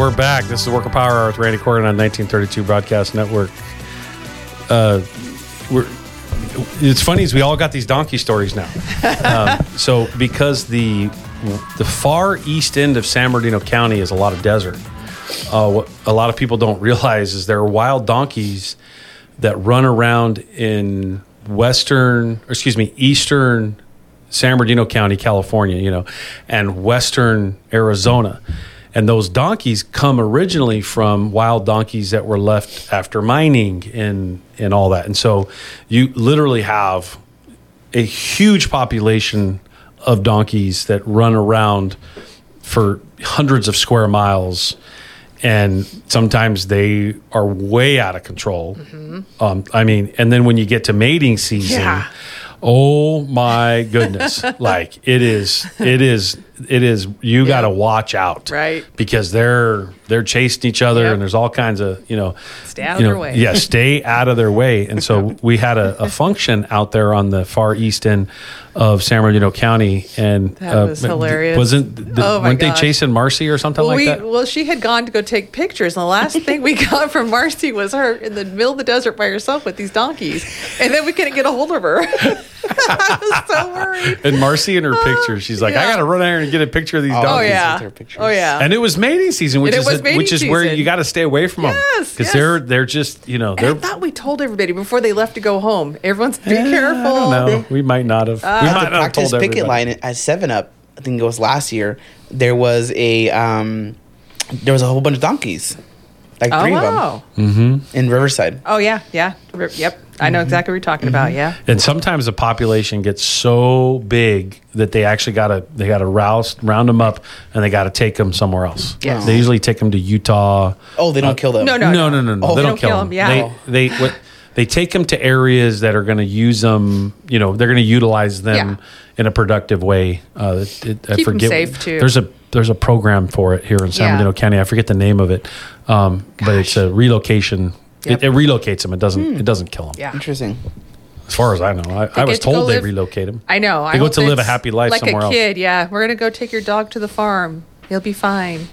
we're back. This is Worker Power Hour with Randy Corgan on 1932 Broadcast Network. It's funny is we all got these donkey stories now. So because the far east end of San Bernardino County is a lot of desert. What a lot of people don't realize is there are wild donkeys that run around in eastern San Bernardino County, California, and western Arizona. And those donkeys come originally from wild donkeys that were left after mining and all that. And so you literally have a huge population of donkeys that run around for hundreds of square miles. And sometimes they are way out of control. Mm-hmm. And then when you get to mating season, oh my goodness. Like it is, you got to watch out. Right. Because they're chasing each other and there's all kinds of, stay out of their way. Yeah, stay out of their way. And so we had a function out there on the far east end of San Bernardino County. And that was hilarious. Weren't they chasing Marcy or something that? Well, she had gone to go take pictures. And the last thing we got from Marcy was her in the middle of the desert by herself with these donkeys. And then we couldn't get a hold of her. I was so worried. And Marcy in her picture, she's like, I got to run out here and get a picture of these donkeys. Oh, yeah. And it was mating season, which is where you got to stay away from them. Because they're just, I thought we told everybody before they left to go home. Everyone's be careful. I don't know. We might not have. We might not have told everybody. Picket line at 7-Up, I think it was last year, there was a whole bunch of donkeys. Like 3 of them in Riverside. Oh, yeah. Yep. I know exactly what you're talking about, yeah. And sometimes the population gets so big that they actually gotta round them up and they gotta take them somewhere else. Yes. They usually take them to Utah. Oh, they don't kill them? No. Oh, they don't kill them. Yeah. They take them to areas that are going to use them. They're going to utilize them in a productive way. Keep them safe too. There's a program for it here in San Bernardino County. I forget the name of it, but it's a relocation. Yep. It relocates them. It doesn't kill them. Yeah. Interesting. As far as I know, I was told they relocate them. I know. They go to live a happy life somewhere else. Like a kid, yeah. We're going to go take your dog to the farm. He'll be fine.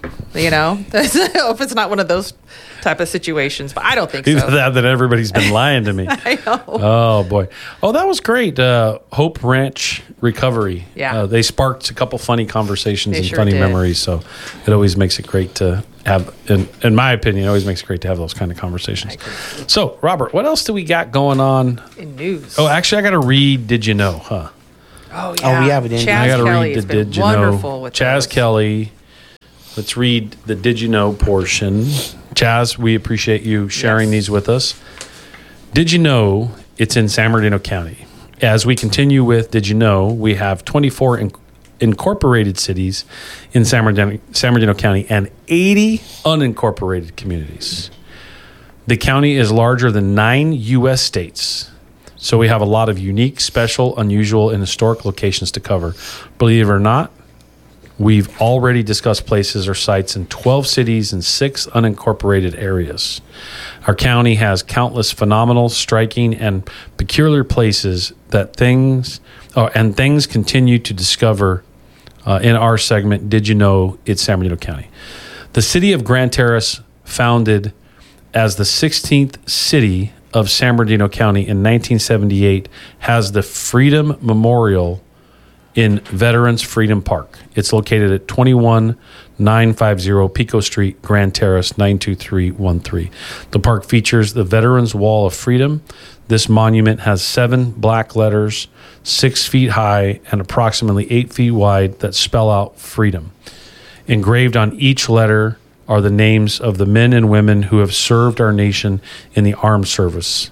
I hope it's not one of those type of situations, but I don't think so. Either that everybody's been lying to me. I know. Oh, boy. Oh, that was great. Hope Ranch Recovery. Yeah. They sparked a couple funny conversations and sure funny did. memories, so it always makes it great to have, in my opinion, it always makes it great to have those kind of conversations. So, Robert, what else do we got going on? In news. Oh, actually, I got to read Did You Know, huh? Oh, yeah. We didn't. I got to read has the been Did You wonderful Know. with Chaz those. Kelly. Let's read the Did You Know portion. Chaz, we appreciate you sharing these with us. Did you know it's in San Bernardino County? As we continue with Did You Know, we have 24 incorporated cities in San Bernardino County and 80 unincorporated communities. The county is larger than 9 U.S. states. So we have a lot of unique, special, unusual, and historic locations to cover. Believe it or not, we've already discussed places or sites in 12 cities and 6 unincorporated areas. Our county has countless phenomenal, striking, and peculiar places that things continue to discover in our segment, Did You Know It's San Bernardino County? The city of Grand Terrace, founded as the 16th city of San Bernardino County in 1978, has the Freedom Memorial in Veterans Freedom Park. It's located at 21950 Pico Street, Grand Terrace, 92313. The park features the Veterans Wall of Freedom. This monument has 7 black letters, 6 feet high and approximately 8 feet wide, that spell out freedom. Engraved on each letter are the names of the men and women who have served our nation in the armed service.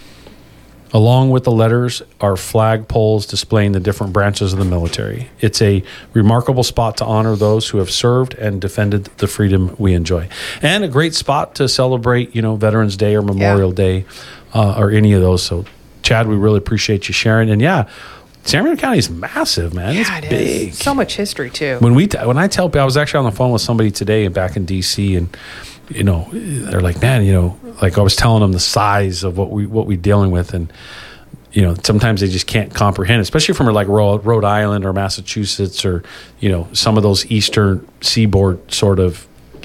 Along with the letters are flag poles displaying the different branches of the military. It's a remarkable spot to honor those who have served and defended the freedom we enjoy. And a great spot to celebrate, Veterans Day or Memorial Day or any of those. So, Chad, we really appreciate you sharing. And San Bernardino County is massive, man. Yeah, it's it big. Is. So much history, too. When I tell people, I was actually on the phone with somebody today back in D.C., and they're like, man, like I was telling them the size of what we dealing with, and sometimes they just can't comprehend, especially from like Rhode Island or Massachusetts or some of those eastern seaboard sort of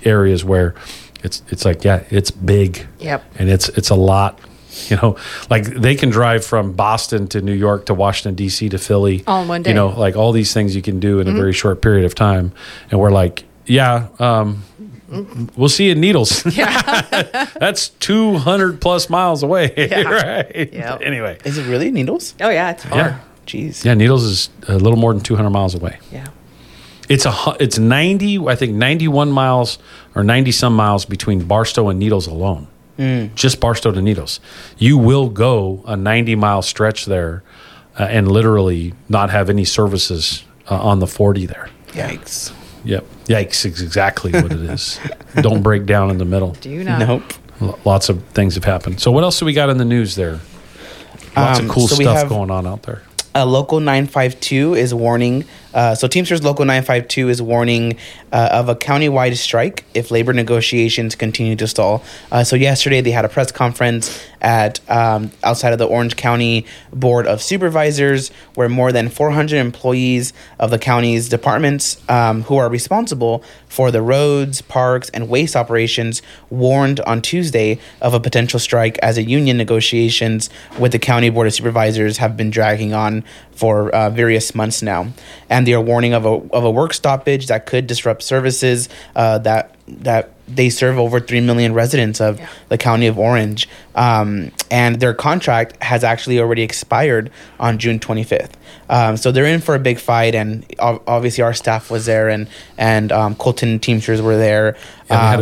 areas where it's like, yeah, it's big. Yep. And it's a lot. You know, like they can drive from Boston to New York to Washington, D.C. to Philly. All in one day. You know, like all these things you can do in a very short period of time. And we're like, yeah, we'll see you in Needles. Yeah. That's 200 plus miles away. Yeah. Right. Yep. Anyway. Is it really Needles? Oh, yeah, it's far. Yeah. Jeez. Yeah, Needles is a little more than 200 miles away. Yeah. It's 90, I think 91 miles or 90 some miles between Barstow and Needles alone. Just Barstow to Needles. You will go a 90-mile stretch there and literally not have any services on the 40 there. Yikes. Yep. Yikes is exactly what it is. Don't break down in the middle. Do you not? Nope. Lots of things have happened. So what else do we got in the news there? Lots of cool so we stuff have- going on out there. Local 952 is warning. So Teamsters Local 952 is warning of a countywide strike if labor negotiations continue to stall. So yesterday they had a press conference at outside of the Orange County Board of Supervisors, where more than 400 employees of the county's departments who are responsible for the roads, parks, and waste operations warned on Tuesday of a potential strike as a union negotiations with the County Board of Supervisors have been dragging on for various months now. And they are warning of a work stoppage that could disrupt services that they serve over 3 million residents of the county of Orange. And their contract has actually already expired on June 25th. So they're in for a big fight, and obviously our staff was there, and Colton Teamsters were there. Yeah, we had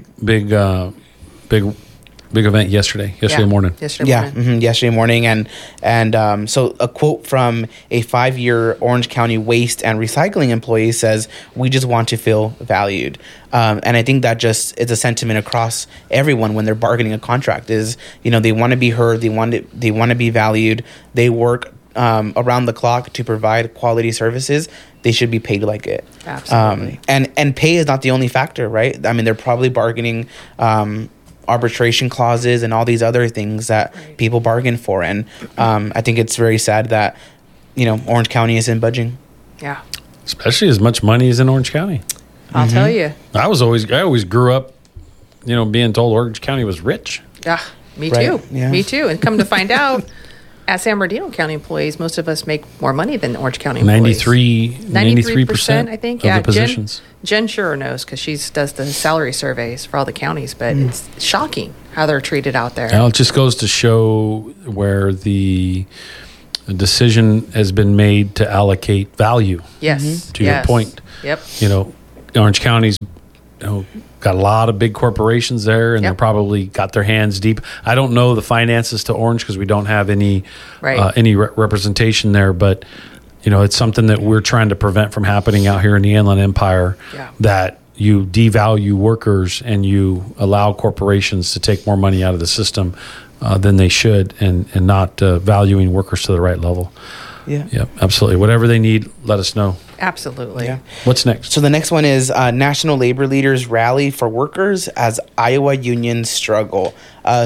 a big event yesterday morning. Yesterday morning. And so a quote from a 5-year Orange County waste and recycling employee says, "We just want to feel valued." And I think that just is a sentiment across everyone when they're bargaining a contract is, you know, they want to be heard. They want to be valued. They work around the clock to provide quality services. They should be paid like it. Absolutely. And pay is not the only factor, right? I mean, they're probably bargaining arbitration clauses and all these other things that people bargain for. And I think it's very sad that, you know, Orange County isn't budging. Yeah. Especially as much money as in Orange County. I'll tell you. I always grew up, you know, being told Orange County was rich. Yeah, me Right, too. yeah. Me too. And come to find out, as San Bernardino County employees, most of us make more money than Orange County employees. 93%, I think. of Yeah, the positions. Jen sure knows because she does the salary surveys for all the counties. But it's shocking how they're treated out there. Well, it just goes to show where the decision has been made to allocate value. Yes. To your point. Yep. You know, Orange County's got a lot of big corporations there, and they're probably got their hands deep. I don't know the finances to Orange because we don't have any representation there, but you know, it's something that we're trying to prevent from happening out here in the Inland Empire. That you devalue workers and you allow corporations to take more money out of the system than they should, and not valuing workers to the right level. Yeah, absolutely. Whatever they need, let us know. Absolutely. Yeah. What's next? So the next one is National Labor Leaders Rally for Workers as Iowa Unions Struggle.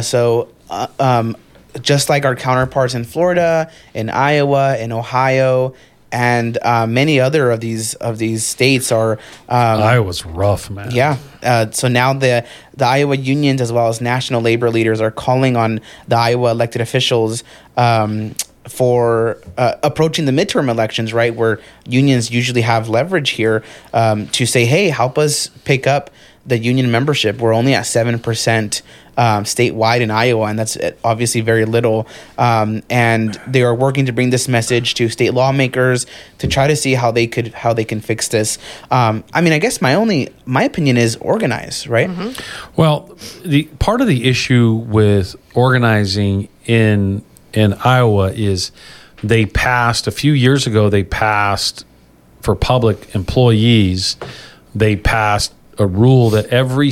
Just like our counterparts in Florida, in Iowa, in Ohio, and many other of these states are. Iowa's rough, man. Yeah. So now the Iowa unions as well as national labor leaders are calling on the Iowa elected officials for approaching the midterm elections, right, where unions usually have leverage here, to say, hey, help us pick up the union membership. We're only at 7% statewide in Iowa, and that's obviously very little. And they are working to bring this message to state lawmakers to try to see how they can fix this. I mean, I guess my opinion is organize, right? Mm-hmm. Well, the part of the issue with organizing in Iowa is they passed a few years ago. They passed for public employees. They passed a rule that every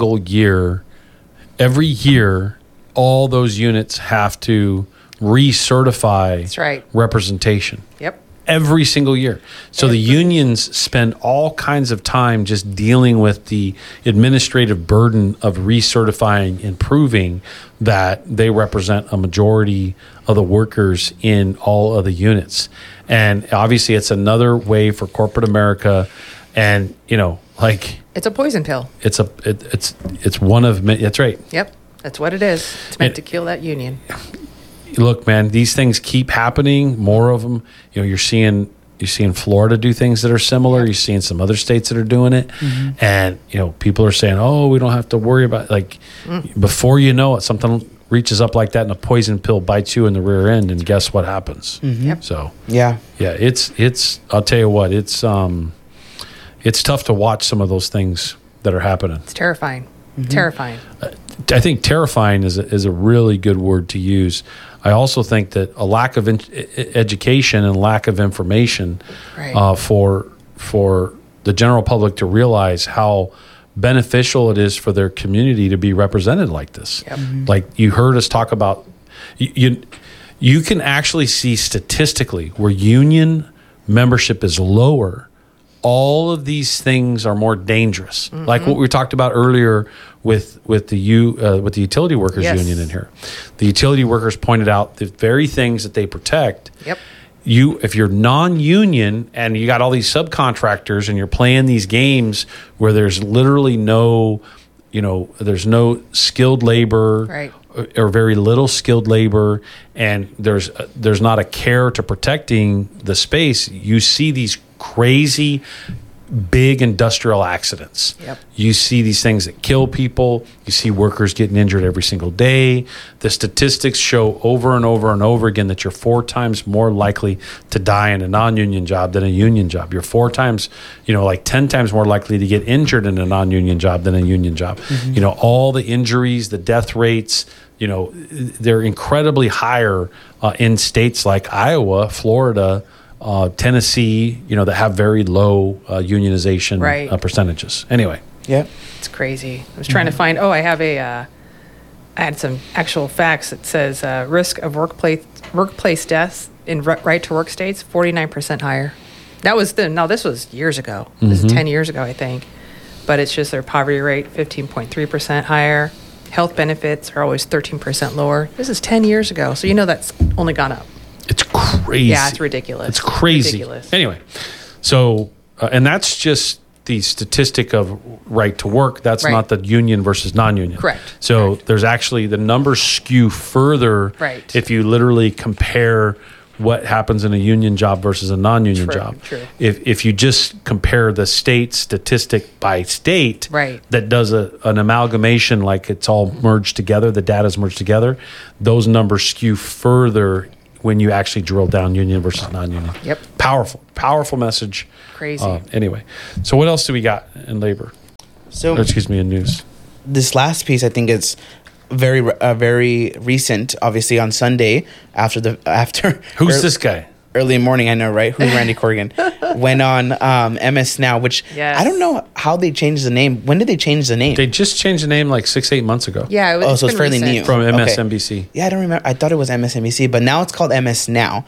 year, all those units have to recertify That's right. representation. Yep. Every single year. So the unions spend all kinds of time just dealing with the administrative burden of recertifying and proving that they represent a majority of the workers in all of the units. And obviously it's another way for corporate America and, you know, Like It's a poison pill. it's one of many. That's right. Yep. That's what it is. It's meant to kill that union. Look, man, these things keep happening. More of them. You're seeing Florida do things that are similar. You're seeing some other states that are doing it, and people are saying, "Oh, we don't have to worry about before you know it, something reaches up like that, and a poison pill bites you in the rear end, and guess what happens?" Yep. So Yeah. it's. I'll tell you what, it's tough to watch some of those things that are happening. It's terrifying. Terrifying. I think terrifying is a really good word to use. I also think that a lack of education and lack of information Right. for the general public to realize how beneficial it is for their community to be represented like this. Yep. Like you heard us talk about, you can actually see statistically where union membership is lower. All of these things are more dangerous, like what we talked about earlier with the utility workers Yes. union in here. The utility workers pointed out the very things that they protect. Yep. If you're non-union and you got all these subcontractors and you're playing these games where there's literally there's no skilled labor, Right. or very little skilled labor, and there's not a care to protecting the space, you see these crazy big industrial accidents. Yep. You see these things that kill people. You see workers getting injured every single day. The statistics show over and over and over again that you're 4 times more likely to die in a non-union job than a union job. You're 4 times, 10 times more likely to get injured in a non-union job than a union job. All the injuries, the death rates, they're incredibly higher in states like Iowa, Florida, Tennessee, that have very low unionization Right. percentages. Anyway, Yeah. It's crazy. I was trying to find. I have I had some actual facts that says risk of workplace deaths in right to work states 49% higher. This was years ago. This is 10 years ago, I think. But it's just their poverty rate 15.3% higher. Health benefits are always 13% lower. This is 10 years ago, so that's only gone up. it's crazy. Yeah, it's ridiculous. It's crazy. Ridiculous. Anyway, so and that's just the statistic of right to work. That's Right. not the union versus non-union. Correct. So Correct. there's actually the numbers skew further Right. if you literally compare what happens in a union job versus a non-union True, job. true. If you just compare the state statistic by state, Right. that does an amalgamation, like it's all merged together, the data's merged together, those numbers skew further when you actually drill down union versus non-union. Yep. Powerful message. Crazy. Anyway, so what else do we got in labor? So In news. this last piece, I think it's very recent. Obviously, on Sunday after Who's this guy? early morning, I know, right? Who's Randy Corrigan? Went on MS Now, which Yes. I don't know how they changed the name. When did they change the name? They just changed the name like 6-8 months ago. Yeah, Oh, so it's been fairly recent. new. From Okay. MSNBC. Yeah, I don't remember. I thought it was MSNBC, but now it's called MS Now.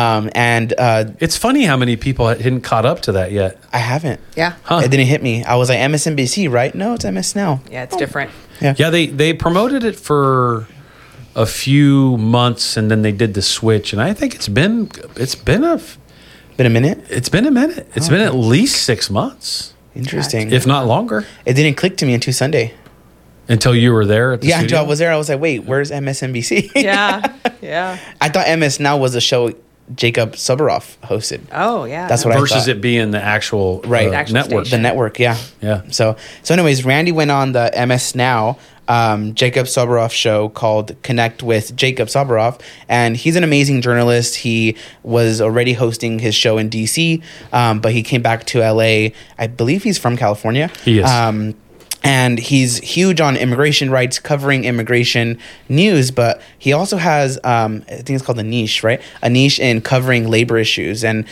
It's funny how many people hadn't caught up to that yet. I haven't. Yeah. Huh. It didn't hit me. I was like, MSNBC, right? No, it's MS Now. Yeah, it's different. Yeah, they promoted it for a few months and then they did the switch, and I think it's been Been a minute. It's been a minute. It's been at least 6 months, Interesting. if not longer, It didn't click to me until Sunday. until you were there at the Yeah, studio. until I was there, I was like, wait, where's MSNBC? Yeah. Yeah. I thought MS Now was a show Jacob Subaroff hosted. Oh, yeah. That's what I versus thought. it being the actual Right. Actual network. station. The network, yeah. Yeah. So anyways, Randy went on the MS Now Jacob Subaroff show called Connect with Jacob Subaroff, and he's an amazing journalist. He was already hosting his show in DC, but he came back to LA. I believe he's from California. He is. And he's huge on immigration rights, covering immigration news, but he also has, I think it's called a niche, right? A niche in covering labor issues. And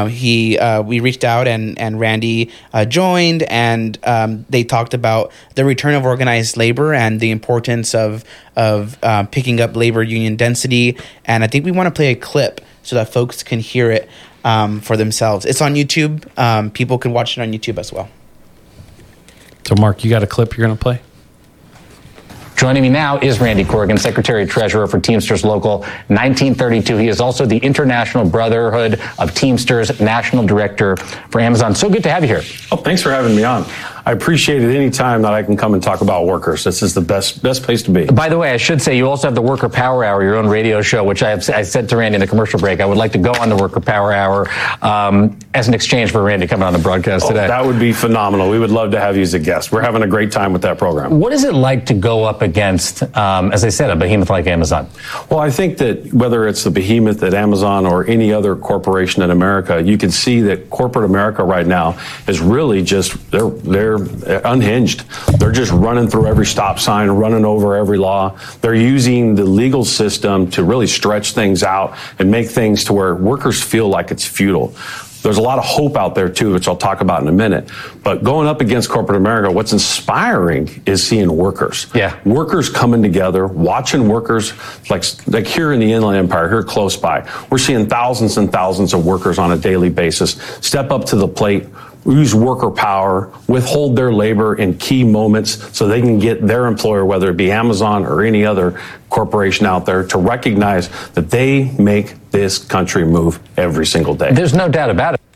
we reached out and Randy joined, and they talked about the return of organized labor and the importance of picking up labor union density. And I think we want to play a clip so that folks can hear it for themselves. It's on YouTube. People can watch it on YouTube as well. So, Mark, you got a clip you're going to play? Joining me now is Randy Corrigan, Secretary Treasurer for Teamsters Local 1932. He is also the International Brotherhood of Teamsters National Director for Amazon. So good to have you here. Oh, thanks for having me on. I appreciate it any time that I can come and talk about workers. This is the best place to be. By the way, I should say you also have the Worker Power Hour, your own radio show, which I said to Randy in the commercial break, I would like to go on the Worker Power Hour as an exchange for Randy coming on the broadcast today. That would be phenomenal. We would love to have you as a guest. We're having a great time with that program. What is it like to go up against, as I said, a behemoth like Amazon? Well, I think that whether it's the behemoth at Amazon or any other corporation in America, you can see that corporate America right now is really just, they're unhinged. They're just running through every stop sign, running over every law. They're using the legal system to really stretch things out and make things to where workers feel like it's futile. There's a lot of hope out there too, which I'll talk about in a minute. But going up against corporate America, what's inspiring is seeing workers. Yeah. Workers coming together, watching workers like here in the Inland Empire, here close by. We're seeing thousands and thousands of workers on a daily basis step up to the plate, use worker power, withhold their labor in key moments so they can get their employer, whether it be Amazon or any other corporation out there, to recognize that they make this country move every single day. There's no doubt about it.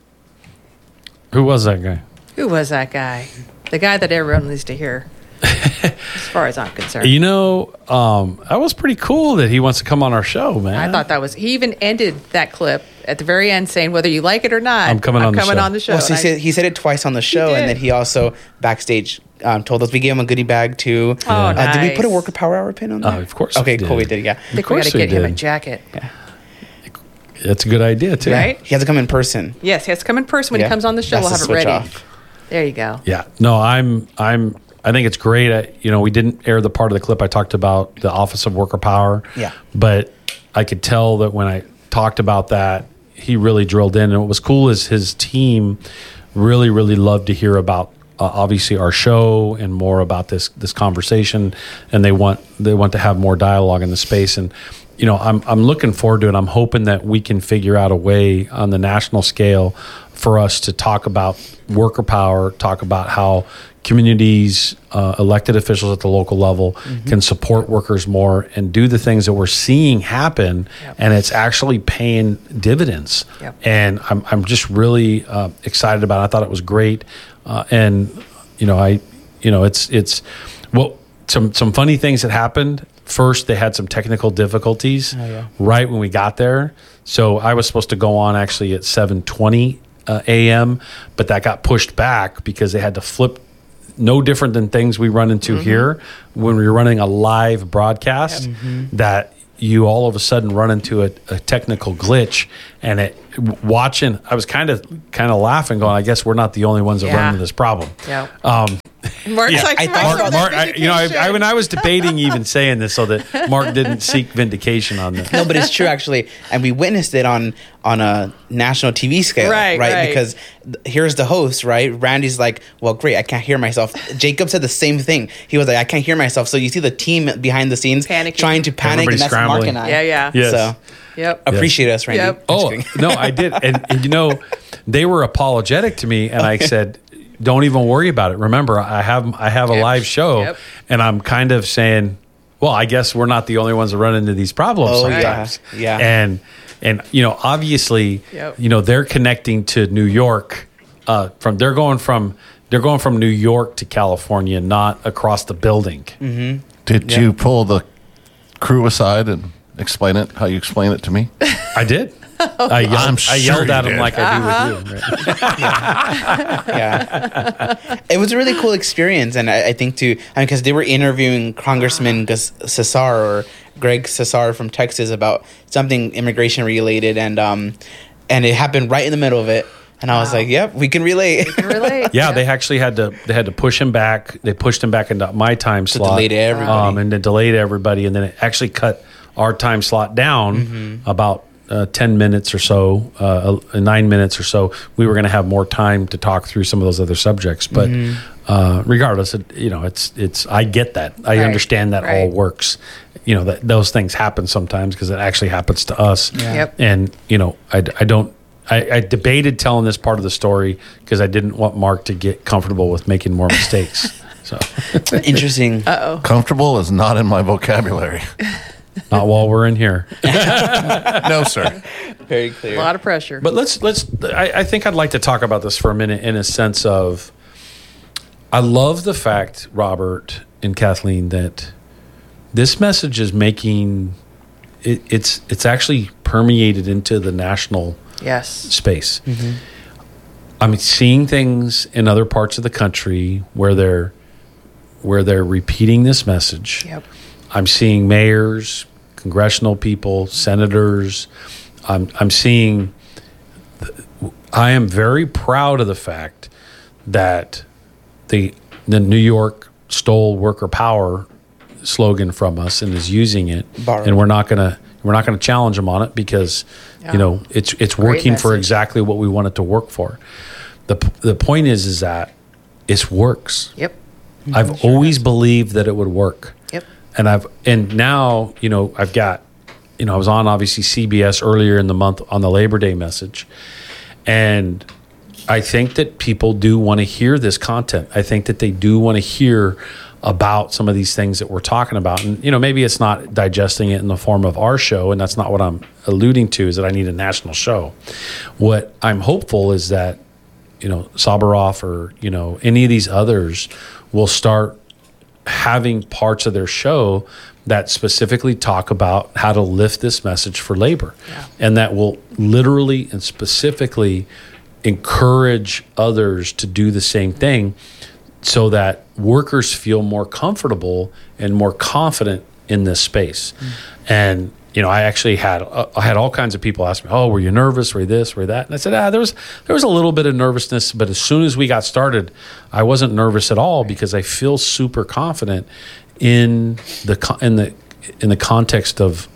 Who was that guy? Who was that guy? The guy that everyone needs to hear, as far as I'm concerned. You know, that was pretty cool that he wants to come on our show, man. I thought that was, he even ended that clip at the very end saying, whether you like it or not, I'm coming on the show. Well, so he said it twice on the show, and then he also backstage told us we gave him a goodie bag too. Oh, nice. Did we put a Worker Power Hour pin on that? Of course. Okay, we cool. did. We did. Yeah, I think we got to get him a jacket. yeah. That's a good idea too. Right? He has to come in person. Yes, he has to come in person when Yeah. he comes on the show. That's We'll the have it switch ready. off. There you go. Yeah. No, I think it's great. We didn't air the part of the clip I talked about the Office of Worker Power. Yeah. But I could tell that when I talked about that, he really drilled in. And what was cool is his team really, really loved to hear about obviously our show and more about this conversation, and they want to have more dialogue in the space. And I'm looking forward to it. I'm hoping that we can figure out a way on the national scale for us to talk about worker power, talk about how communities, elected officials at the local level can support workers more and do the things that we're seeing happen. Yep. And it's actually paying dividends. Yep. And I'm just really excited about it. I thought it was great. It's some funny things that happened. First, they had some technical difficulties right when we got there. So I was supposed to go on actually at 7:20 a.m., but that got pushed back because they had to flip. No different than things we run into here when we're running a live broadcast, that you all of a sudden run into a technical glitch, and I was kind of laughing, going, I guess we're not the only ones that run into this problem. Yeah. Mark's like, I thought Mark, I was debating even saying this so that Mark didn't seek vindication on this. No, but it's true actually, and we witnessed it on a national TV scale, Right. Because here's the host, right? Randy's like, "Well, great, I can't hear myself." Jacob said the same thing. He was like, "I can't hear myself." So you see the team behind the scenes Panicking. trying to panic, Everybody's and that's Mark scrambling. and I. Yeah. Yes. So Yep. appreciate us, Randy. Yep. Oh, no, I did. And they were apologetic to me, and I said, don't even worry about it. Remember, I have a live show, Yep. and I'm kind of saying, well, I guess we're not the only ones that run into these problems Oh, sometimes. yeah. And obviously, Yep. they're connecting to New York. They're going from New York to California, not across the building. Did you pull the crew aside and explain it how you explain it to me? I did. I I'm sure yelled you at him did. like I do with you. Right? Yeah. It was a really cool experience, and I think because they were interviewing Congressman Cesar or Greg Cesar from Texas about something immigration related, and it happened right in the middle of it. And I was like, "Yep, we can relate." Relate. Yeah, they actually had to push him back. They pushed him back into my time slot. delayed everybody. And then delayed everybody, and then it actually cut our time slot down about 10 minutes or so, 9 minutes or so. We were going to have more time to talk through some of those other subjects, but regardless, it's I get that. I understand that all works. That those things happen sometimes because it actually happens to us. Yeah. Yep. And I debated telling this part of the story because I didn't want Mark to get comfortable with making more mistakes. So Interesting. Comfortable is not in my vocabulary. not while we're in here. No, sir. Very A clear. lot of pressure. But I think I'd like to talk about this for a minute in a sense of, I love the fact, Robert and Kathleen, that this message is making it's actually permeated into the national yes. space. I'm seeing things in other parts of the country where they're repeating this message. Yep. I'm seeing mayors, congressional people, senators. I'm seeing. I am very proud of the fact that the New York stole worker power slogan from us and is using it, Borrowed. and we're not gonna challenge them on it because it's working for message. exactly what we want it to work for. The point is that it works. Yep. I've always believed that it would work. Yep. And now, I've got, I was on obviously CBS earlier in the month on the Labor Day message. And I think that people do want to hear this content. I think that they do want to hear about some of these things that we're talking about. And, maybe it's not digesting it in the form of our show. And that's not what I'm alluding to, is that I need a national show. What I'm hopeful is that, Sabaroff or, any of these others will start having parts of their show that specifically talk about how to lift this message for labor. Yeah. And that will literally and specifically encourage others to do the same thing so that workers feel more comfortable and more confident in this space. And I actually had all kinds of people ask me, "Oh, were you nervous? Were you this? Were you that?" And I said, there was a little bit of nervousness, but as soon as we got started, I wasn't nervous at all because I feel super confident in the context of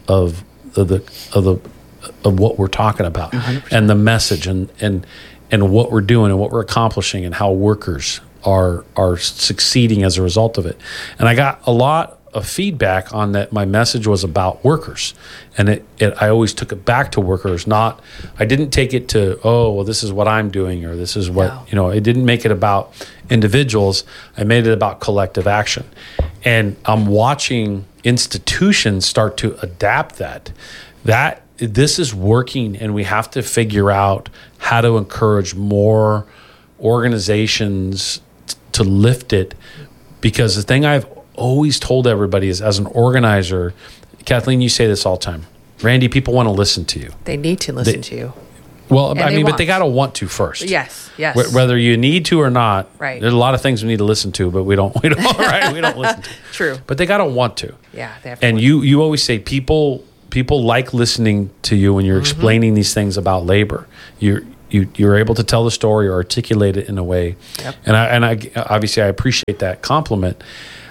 what we're talking about 100%. And the message and what we're doing and what we're accomplishing and how workers are succeeding as a result of it. And I got a lot of feedback on that. My message was about workers, and I always took it back to workers. I didn't take it to, oh, well, this is what I'm doing, or this is what, it didn't make it about individuals. I made it about collective action. And I'm watching institutions start to adapt that this is working, and we have to figure out how to encourage more organizations to lift it. Because the thing I've always told everybody is, as an organizer, Kathleen, you say this all the time, Randy, people want to listen to you. They need to listen to you. Well, And but they got to want to first. Yes. Whether you need to or not, Right. There's a lot of things we need to listen to, but we don't right? We don't listen to. True. But they got to want to. Yeah. They have to And want you always say people like listening to you when you're explaining these things about labor. You're able to tell the story or articulate it in a way. Yep. And I obviously I appreciate that compliment.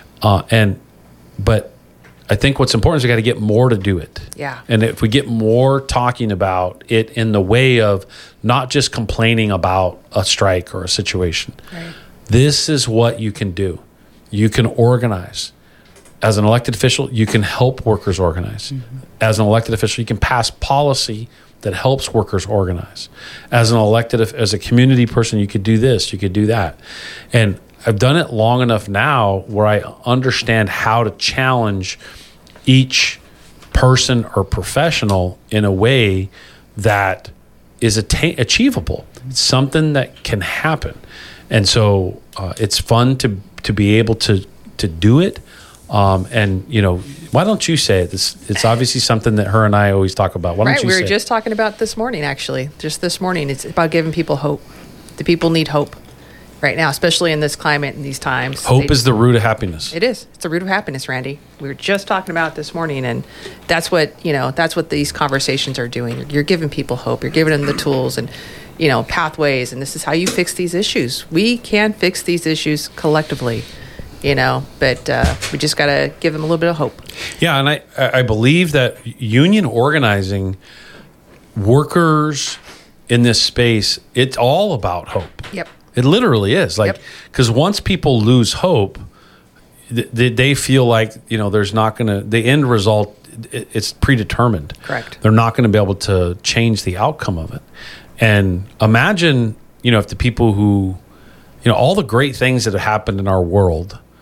But I think what's important is we got to get more to do it. Yeah. And if we get more talking about it in the way of not just complaining about a strike or a situation, Right. this is what you can do. You can organize. As an elected official, you can help workers organize. As an elected official, you can pass policy that helps workers organize. As a community person, you could do this, you could do that. And I've done it long enough now where I understand how to challenge each person or professional in a way that is achievable. It's something that can happen. And so it's fun to be able to do it. And why don't you say it? It's obviously something that her and I always talk about. Why don't Right. you We say were just talking about this morning, actually. Just this morning. It's about giving people hope. The people need hope right now, especially in this climate and these times. Hope is the root of happiness. It is. It's the root of happiness, Randy. We were just talking about it this morning, and that's what these conversations are doing. You're giving people hope. You're giving them the tools and pathways, and this is how you fix these issues. We can fix these issues collectively. But we just got to give them a little bit of hope. Yeah, and I believe that union organizing, workers in this space, it's all about hope. Yep. It literally is. Because once people lose hope, they feel like, there's not going to, the end result, it's predetermined. Correct. They're not going to be able to change the outcome of it. And imagine, if the people who, all the great things that have happened in our world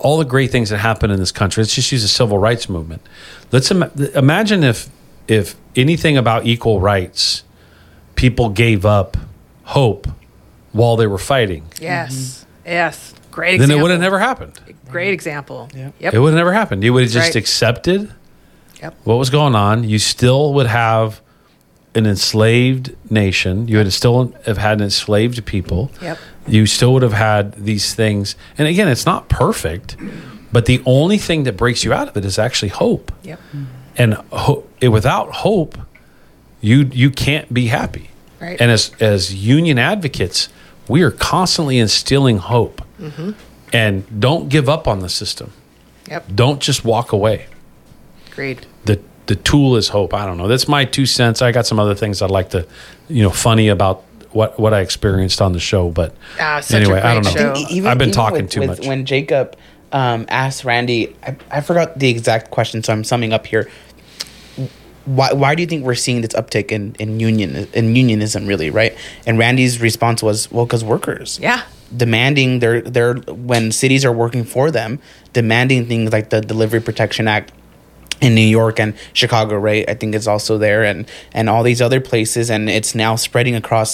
all the great things that happen in this country. Let's just use the civil rights movement. Let's imagine if anything about equal rights, people gave up hope while they were fighting. Yes. Yes. Great Then example. it would have never happened. Great example. Yeah. Yep. It would have never happened. You would have just Right. accepted Yep. what was going on. You still would have an enslaved nation. You would still have had enslaved people. Yep. You still would have had these things. And again, it's not perfect, but the only thing that breaks you out of it is actually hope. Yep. And without hope, you can't be happy. Right. And as union advocates, we are constantly instilling hope. Mm-hmm. And don't give up on the system. Yep. Don't just walk away. Agreed. The tool is hope. I don't know. That's my 2 cents. I got some other things I'd like to, funny about what I experienced on the show. But Such anyway, a great I don't know. show. I've been even talking with- too with- much. When Jacob asked Randy, I forgot the exact question, so I'm summing up here. Why do you think we're seeing this uptick in unionism, really, right? And Randy's response was, well, because workers. Yeah. Demanding their when cities are working for them, demanding things like the Delivery Protection Act in New York and Chicago, right? I think it's also there, and all these other places, and it's now spreading across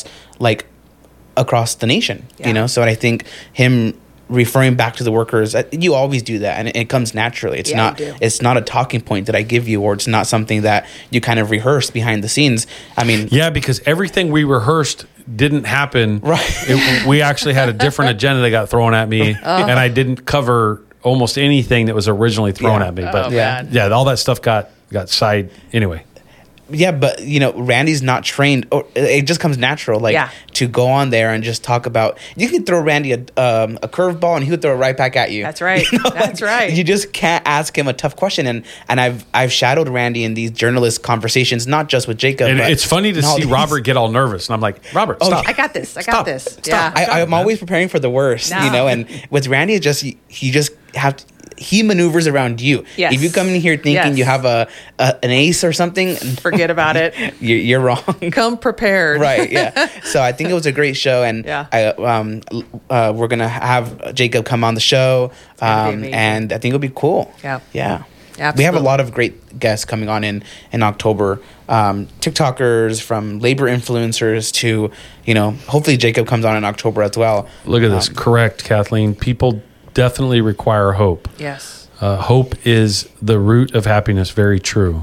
the nation. Yeah. So I think him referring back to the workers, you always do that, and it comes naturally. It's Yeah, not you do. it's not a talking point that I give you, or it's not something that you kind of rehearse behind the scenes. I mean, Yeah, because everything we rehearsed didn't happen. Right. We actually had a different agenda that got thrown at me, and I didn't cover almost anything that was originally thrown Yeah. at me. But Oh, man. yeah, all that stuff got side anyway. yeah, but Randy's not trained, or it just comes natural, Yeah. to go on there and just talk about. You can throw Randy a curveball, and he would throw it right back at you. That's right. That's right. You just can't ask him a tough question, and I've shadowed Randy in these journalist conversations, not just with Jacob. And but it's funny to in all see these- Robert get all nervous, and I'm like, Robert, Oh, stop. I got this. I got Stop. this. Stop. Yeah. I'm always preparing for the worst, No. and with Randy, it's just he just have to, he maneuvers around you. Yes. If you come in here thinking Yes. you have an ace or something, Forget about it. you're wrong. Come prepared. Right, yeah. So I think it was a great show, and Yeah. we're gonna have Jacob come on the show, gonna be amazing. and I think it'll be cool. Yeah. yeah. We have a Absolutely. lot of great guests coming on in October. TikTokers, from labor influencers to hopefully Jacob comes on in October as well. Look at this. Correct, Kathleen. People definitely require hope. Yes. Hope is the root of happiness. Very true.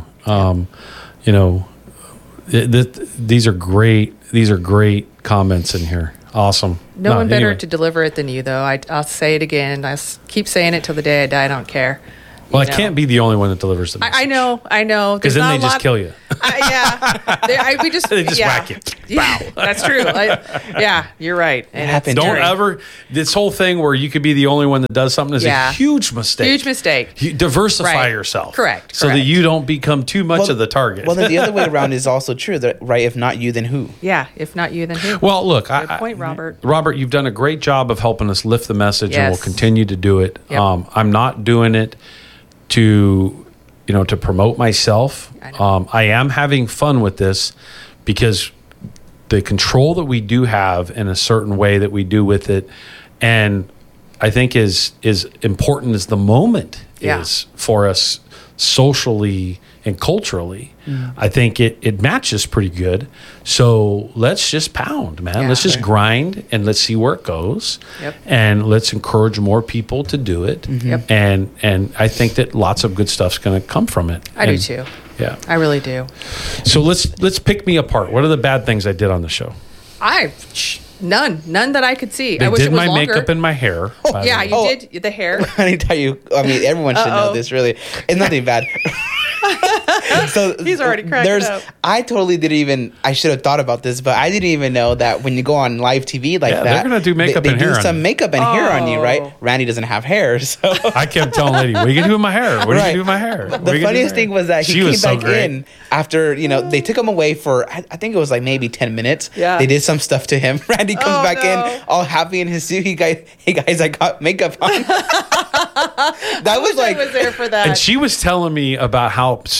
These are great. These are great comments in here. Awesome. No one better anyway. to deliver it than you, though. I'll say it again. Keep saying it till the day I die. I don't care. Well, I know. can't be the only one that delivers the message. I know. Because There's then not they a just lot- kill you. We just They just yeah. whack you. Yeah, that's true. Yeah, you're right. And happens. it's Don't scary. ever. This whole thing where you could be the only one that does something is Yeah. a huge mistake. Huge mistake. Diversify Right. yourself. Correct, So that correct. you don't become too much of the target. Well, then the other way around is also true. That right, if not you, then who? Yeah, if not you, then who? Well, look, Good point, Robert. Robert, you've done a great job of helping us lift the message, and we'll Yes. continue to do it. Yep. I'm not doing it to promote myself. I know. I am having fun with this because the control that we do have in a certain way that we do with it, and I think is important as the moment Yeah. is for us socially and culturally. Mm. I think it matches pretty good. So let's just pound, man. Yeah. Let's just grind and let's see where it goes. Yep. And let's encourage more people to do it. Yep. And I think that lots of good stuff's going to come from it. I do And- too. Yeah. I really do. So let's pick me apart. What are the bad things I did on the show? None that I could see. They I wish did it was my longer. makeup and my hair. by the Yeah, way. you did the hair. I need to tell you. I mean, everyone should know Uh-oh. this. Really, it's nothing bad. So He's already cracking up. I totally didn't even. I should have thought about this, but I didn't even know that when you go on live TV like Yeah, that, they're gonna do makeup they and do hair on some you. makeup and hair on you, right? Oh. Randy doesn't have hair, so. I kept telling Lady, what are you going to do with my hair? What are you going Right. to do with my hair? What are The you gonna do funniest with my thing hair? was that he She came was so back great. in after, they took him away for, I think it was like maybe 10 minutes. Yeah. They did some stuff to him. Randy comes Oh, back no. in all happy in his suit. Hey guys, I got makeup on. That was I like, was there for that. And she was telling me about how so many people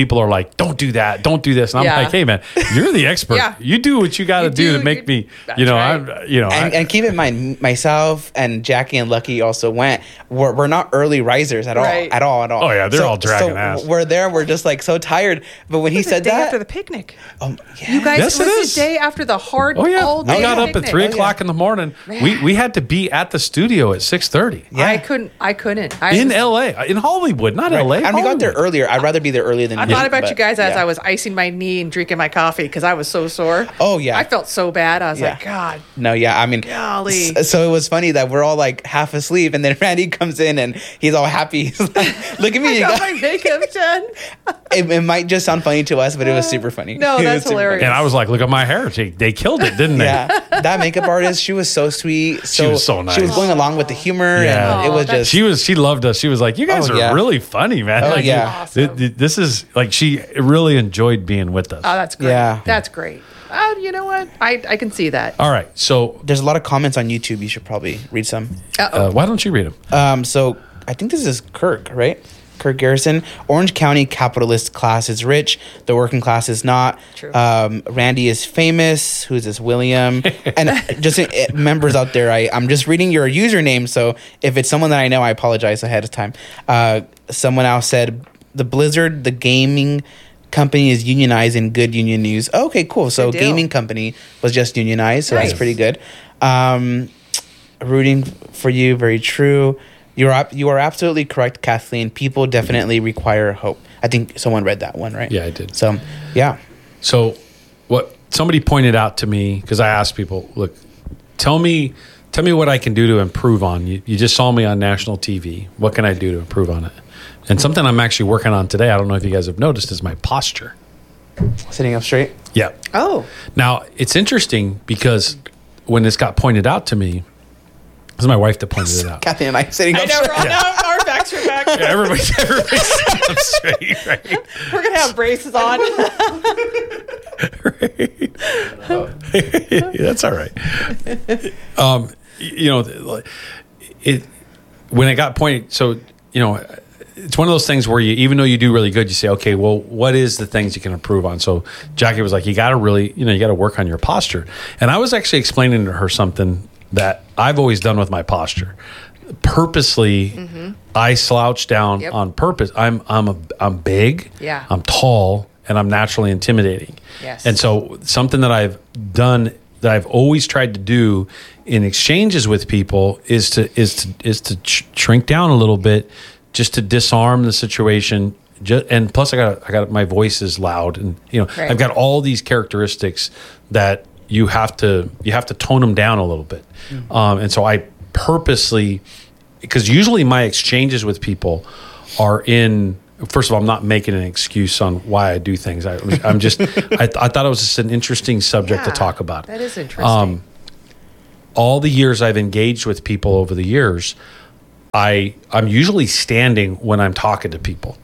people are like, don't do that, don't do this. And I'm Yeah. like, hey man, you're the expert. Yeah. You do what you got to You do do, to make me, that's you know, right. And keep in mind, myself and Jackie and Lucky also went. We're not early risers at all, Right. at all. Oh, yeah, they're all dragging ass. We're there. We're just like so tired. But when he It's the said day that, after the picnic. yeah. You guys, Yes, it it was is. the day after the hard Oh yeah, all day we got up picnic. at 3 o'clock in the morning. We had to be at the studio at 6:30 Yeah. I couldn't. I in was- LA, in Hollywood, not LA. and we got there Hollywood. earlier. I'd rather be there earlier than I you, thought about but, you guys as yeah. I was icing my knee and drinking my coffee because I was so sore. Oh, yeah. I felt so bad. I was Yeah. like, God. No, yeah, I mean, Golly. so it was funny that we're all like half asleep, and then Randy comes in and he's all happy. He's like, look at me, I you got guys. my makeup done. It might just sound funny to us, but it was super funny. No, It was that's super hilarious. And I was like, look at my hair. They killed it, didn't they? Yeah, that makeup artist, she was so sweet. She was so nice. She was going along with the humor, Yeah. and it was Oh, just. She loved us. She was like, you guys Oh, are yeah. really funny, man. Oh, Like, yeah. Awesome. This is like, she really enjoyed being with us. Oh, that's great. Yeah. That's great. You know what? I can see that. All right. So There's a lot of comments on YouTube. You should probably read some. why don't you read them? So I think this is Kirk, right? Kirk Garrison. Orange County capitalist class is rich. The working class is not. True. Randy is famous. Who's this? William. And just members out there, I'm just reading your username. So if it's someone that I know, I apologize ahead of time. Someone else said the Blizzard, the gaming company, is unionized in good union news. Okay, cool. So Good deal. gaming company was just unionized. So that's Nice. pretty good. Rooting for you, very true. You are absolutely correct, Kathleen. People definitely require hope. I think someone read that one, right? Yeah, I did. So, yeah. So what somebody pointed out to me, because I asked people, look, tell me what I can do to improve on. You just saw me on national TV. What can I do to improve on it? And something I'm actually working on today, I don't know if you guys have noticed, is my posture. Sitting up straight. Yeah. Oh, Now, it's interesting because when this got pointed out to me, this is my wife that pointed it out. Kathleen and I sitting up I know. straight. Right now, our backs are back. Yeah, everybody's sitting up straight, right? We're gonna have braces on. That's all right. You know, when it got pointed, so, you know, it's one of those things where you, even though you do really good, you say, okay, well, what is the things you can improve on? So Jackie was like, you got to really, you got to work on your posture. And I was actually explaining to her something that I've always done with my posture. Purposely, I slouch down Yep. on purpose. I'm big, Yeah. I'm tall, and I'm naturally intimidating. Yes. And so something that I've done, that I've always tried to do in exchanges with people, is to shrink down a little bit, just to disarm the situation. And plus, I got my voice is loud, and Right. I've got all these characteristics that you have to tone them down a little bit. And so I purposely, because usually my exchanges with people are in. First of all, I'm not making an excuse on why I do things. I'm just. I thought it was just an interesting subject to Yeah, talk about. That is interesting. All the years I've engaged with people over the years, I'm usually standing when I'm talking to people.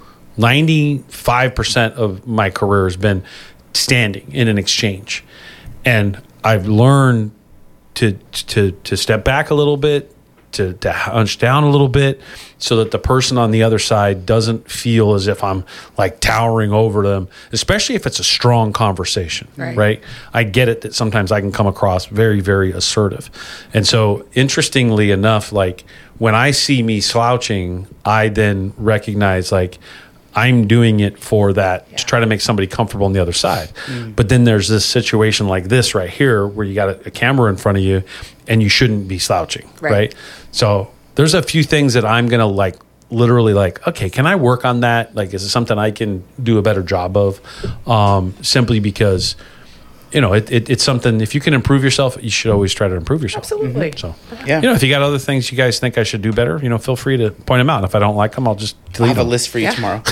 95% of my career has been standing in an exchange, and I've learned to step back a little bit, to hunch down a little bit, so that the person on the other side doesn't feel as if I'm like towering over them, especially if it's a strong conversation, right? I get it that sometimes I can come across very, very assertive. And so interestingly enough, like when I see me slouching, I then recognize like I'm doing it for that, to try to make somebody comfortable on the other side. But then there's this situation like this right here where you got a camera in front of you and you shouldn't be slouching, right? So there's a few things that I'm going to like literally like, okay, can I work on that? Like, is it something I can do a better job of? Simply because, it's something, if you can improve yourself, you should always try to improve yourself. Absolutely. So, Yeah. if you got other things you guys think I should do better, feel free to point them out. And if I don't like them, I'll just I delete have a them. list for you Yeah. tomorrow.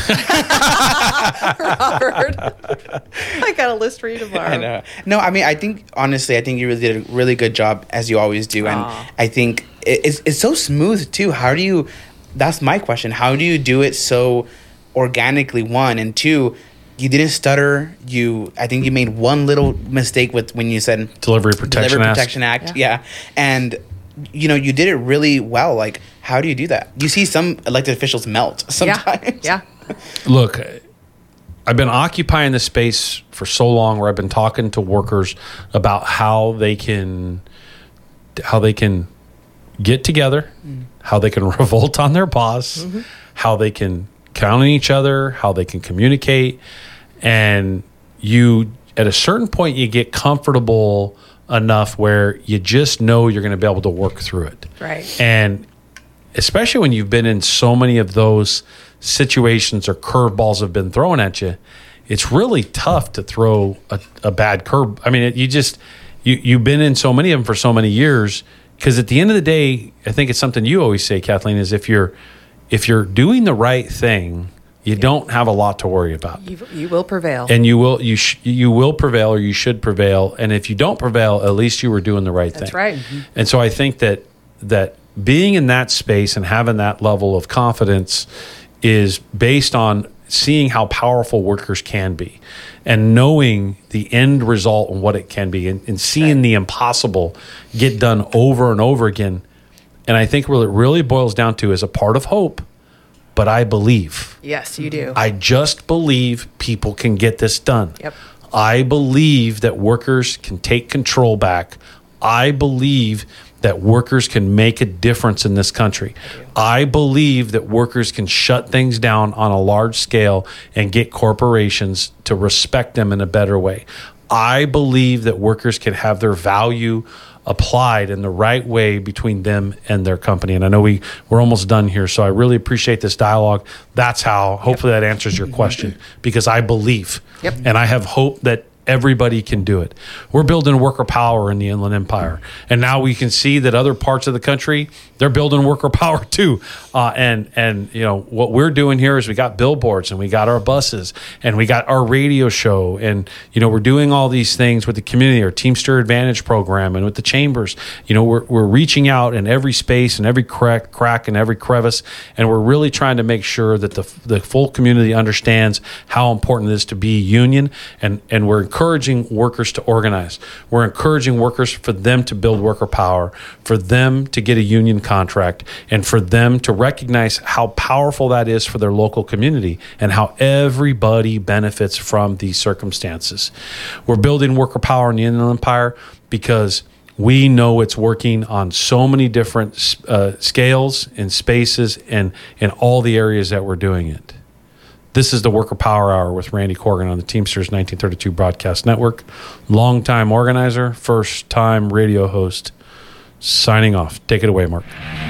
Robert, I got a list for you tomorrow. I know. No, I mean, I think honestly, you really did a really good job, as you always do, and I think it's so smooth too. How do you? That's my question. How do you do it so organically? One, and two, you didn't stutter. I think you made one little mistake with when you said Delivery Protection Act. Yeah, and you did it really well. Like, how do you do that? You see some elected officials melt sometimes. Yeah. Look, I've been occupying this space for so long where I've been talking to workers about how they can get together, how they can revolt on their boss, how they can count on each other, how they can communicate. And you, at a certain point, you get comfortable enough where you just know you're going to be able to work through it. Right. And especially when you've been in so many of those situations or curveballs have been thrown at you, it's really tough to throw a bad curve. I mean, you've been in so many of them for so many years, because at the end of the day, I think it's something you always say, Kathleen, is if you're doing the right thing, you don't have a lot to worry about. You will prevail. And you will prevail, or you should prevail. And if you don't prevail, at least you were doing the right thing. That's right. And so I think that being in that space and having that level of confidence is based on seeing how powerful workers can be and knowing the end result and what it can be, and seeing the impossible get done over and over again. And I think what it really boils down to is a part of hope, but I believe. Yes, you do. I just believe people can get this done. Yep. I believe that workers can take control back. I believe that workers can make a difference in this country. I believe that workers can shut things down on a large scale and get corporations to respect them in a better way. I believe that workers can have their value applied in the right way between them and their company. And I know we're almost done here, so I really appreciate this dialogue. That's how, hopefully that answers your question, because I believe. Yep. And I have hope that everybody can do it. We're building worker power in the Inland Empire. And now we can see that other parts of the country, they're building worker power too. And you know, what we're doing here is we got billboards and we got our buses and we got our radio show. And, you know, we're doing all these things with the community, our Teamster Advantage program, and with the chambers. You know, we're reaching out in every space and every crack and every crevice. And we're really trying to make sure that the full community understands how important it is to be a union. And we're encouraging workers to organize. We're encouraging workers for them to build worker power, for them to get a union contract, and for them to recognize how powerful that is for their local community and how everybody benefits from these circumstances. We're building worker power in the Inland Empire because we know it's working on so many different scales and spaces and in all the areas that we're doing it. This is the Worker Power Hour with Randy Corrigan on the Teamsters 1932 Broadcast Network. Longtime organizer, first-time radio host. Signing off. Take it away, Mark.